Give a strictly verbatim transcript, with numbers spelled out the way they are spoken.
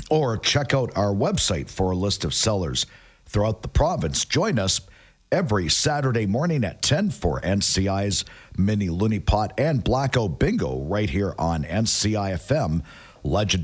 Or check out our website for a list of sellers throughout the province. Join us every Saturday morning at ten for N C I's Mini Looney Pot and Blackout Bingo right here on N C I F M. Legend